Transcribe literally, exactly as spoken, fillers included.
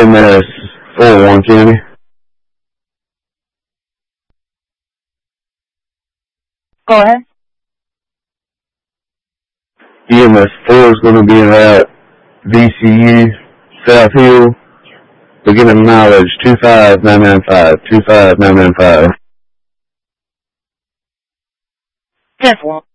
M S four oh one, Kenny. Go ahead. E M S four is going to be in route V C U, South Hill, beginning mileage two five nine nine five, two five nine nine five. ten four.